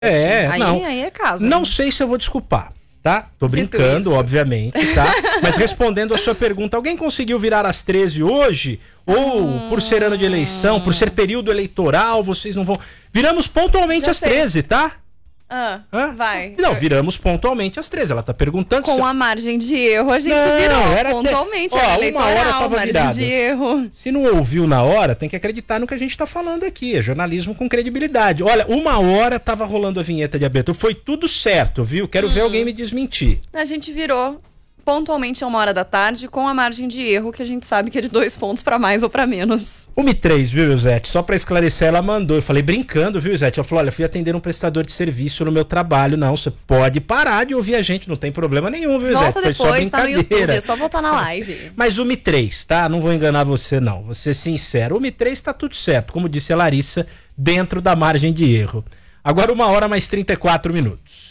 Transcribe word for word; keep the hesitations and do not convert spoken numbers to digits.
É, aí, não. Aí é caso. Não hein? sei se eu vou desculpar, tá? Tô brincando, obviamente, tá? Mas respondendo a sua pergunta, alguém conseguiu virar às treze hoje? Ou hum... por ser ano de eleição, por ser período eleitoral, vocês não vão... Viramos pontualmente Já às sei. treze, tá? Ah, Hã? vai. Não, viramos pontualmente às treze. Ela tá perguntando... Com se... a margem de erro, a gente não, virou era pontualmente. Até... Era Ó, eleitoral, uma hora tava margem virada. de erro. Se não ouviu na hora, tem que acreditar no que a gente tá falando aqui. É jornalismo com credibilidade. Olha, uma hora tava rolando a vinheta de abertura. Foi tudo certo, viu? Quero hum. ver alguém me desmentir. A gente virou pontualmente a uma hora da tarde, com a margem de erro, que a gente sabe que é de dois pontos pra mais ou pra menos. uma e três, viu, Zete? Só pra esclarecer, ela mandou. Eu falei brincando, viu, Zete? Ela falou, olha, fui atender um prestador de serviço no meu trabalho. Não, você pode parar de ouvir a gente, não tem problema nenhum, viu, Volta Zete? Foi depois, só brincadeira. tá no YouTube, é só voltar na live. Mas uma e três, tá? Não vou enganar você, não. Vou ser sincero. uma e três tá tudo certo, como disse a Larissa, dentro da margem de erro. Agora uma hora mais trinta e quatro minutos.